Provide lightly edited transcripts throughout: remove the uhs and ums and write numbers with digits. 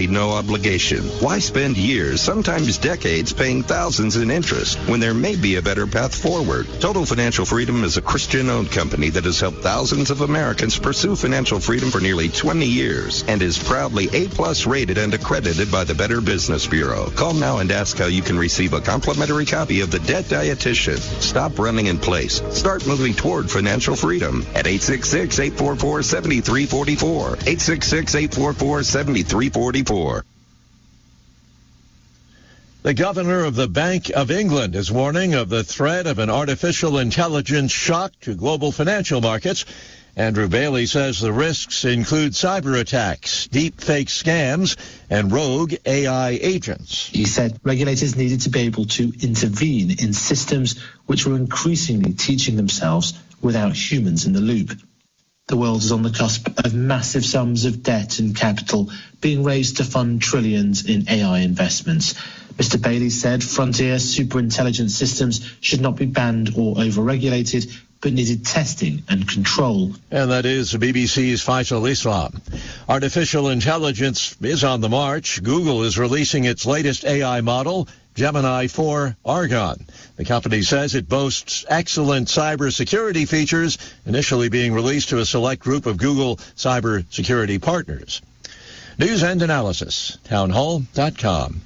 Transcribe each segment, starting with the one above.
No obligation. Why spend years, sometimes decades, paying thousands in interest when there may be a better path forward? Total Financial Freedom is a Christian-owned company that has helped thousands of Americans pursue financial freedom for nearly 20 years and is proudly A+ rated and accredited by the Better Business Bureau. Call now and ask how you can receive a complimentary copy of The Debt Dietitian. Stop running in place. Start moving toward financial freedom at 866-844-7344. 866-844-7344. The governor of the Bank of England is warning of the threat of an artificial intelligence shock to global financial markets. Andrew Bailey says the risks include cyber attacks, deep fake scams, and rogue AI agents. He said regulators needed to be able to intervene in systems which were increasingly teaching themselves without humans in the loop. The world is on the cusp of massive sums of debt and capital being raised to fund trillions in AI investments. Mr. Bailey said frontier superintelligence systems should not be banned or overregulated, but needed testing and control. And that is BBC's Faisal Islam. Artificial intelligence is on the march. Google is releasing its latest AI model, Gemini 4 Argon. The company says it boasts excellent cybersecurity features, initially being released to a select group of Google cybersecurity partners. News and analysis, townhall.com.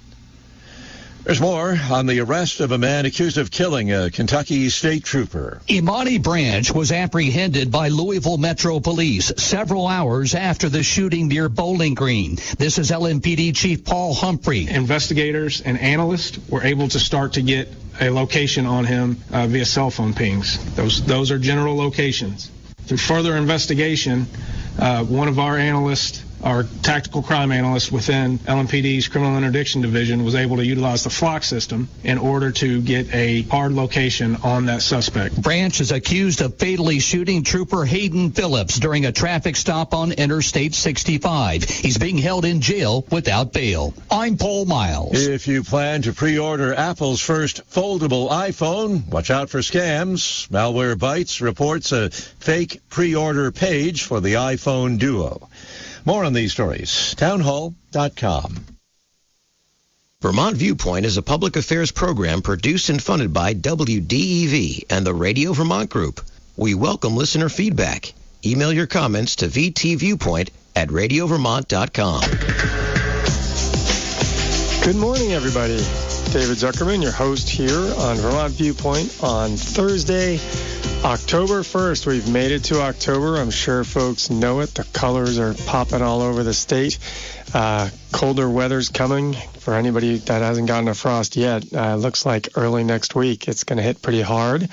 There's more on the arrest of a man accused of killing a Kentucky state trooper. Imani Branch was apprehended by Louisville Metro Police several hours after the shooting near Bowling Green. This is LMPD Chief Paul Humphrey. Investigators and analysts were able to start to get a location on him via cell phone pings. Those are general locations. Through further investigation, one of our analysts, our tactical crime analyst within LMPD's Criminal Interdiction Division, was able to utilize the flock system in order to get a hard location on that suspect. Branch is accused of fatally shooting Trooper Hayden Phillips during a traffic stop on Interstate 65. He's being held in jail without bail. I'm Paul Miles. If you plan to pre-order Apple's first foldable iPhone, watch out for scams. Malwarebytes reports a fake pre-order page for the iPhone Duo. More on these stories, townhall.com. Vermont Viewpoint is a public affairs program produced and funded by WDEV and the Radio Vermont Group. We welcome listener feedback. Email your comments to vtviewpoint@radiovermont.com. Good morning, everybody. David Zuckerman, your host here on Vermont Viewpoint on Thursday, October 1st. We've made it to October. I'm sure folks know it. The colors are popping all over the state. Colder weather's coming. For anybody that hasn't gotten a frost yet, looks like early next week it's going to hit pretty hard.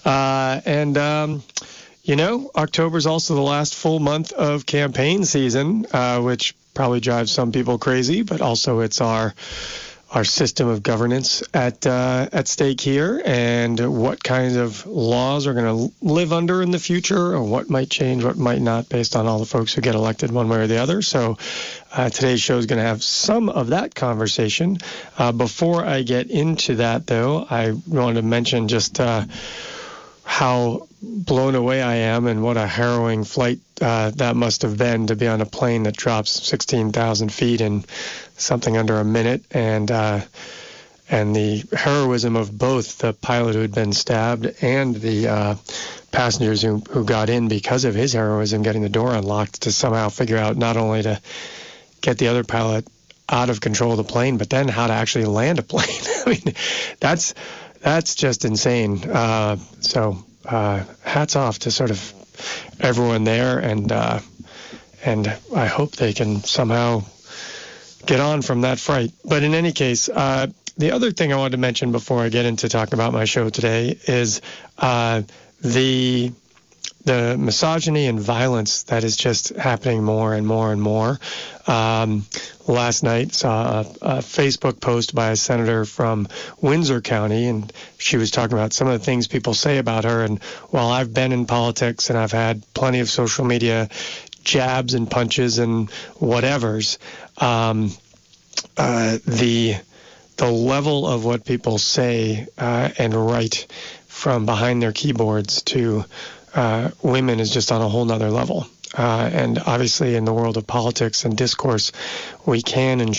October's also the last full month of campaign season, which probably drives some people crazy, but also it's our system of governance at stake here, and what kinds of laws are going to live under in the future, or what might change, what might not, based on all the folks who get elected one way or the other. So today's show is going to have some of that conversation. Before I get into that, though, I want to mention just how blown away I am, and what a harrowing flight that must have been, to be on a plane that drops 16,000 feet in something under a minute, and the heroism of both the pilot who had been stabbed and the passengers who got in because of his heroism, getting the door unlocked to somehow figure out not only to get the other pilot out of control of the plane, but then how to actually land a plane. I mean, that's just insane. So hats off to sort of everyone there, and I hope they can somehow get on from that fright. But in any case, the other thing I wanted to mention before I get into talking about my show today is the misogyny and violence that is just happening more and more and more. Last night saw a Facebook post by a senator from Windsor County, and she was talking about some of the things people say about her. And while I've been in politics and I've had plenty of social media jabs and punches and whatevers, the level of what people say and write from behind their keyboards to women is just on a whole nother level. And obviously in the world of politics and discourse, we can and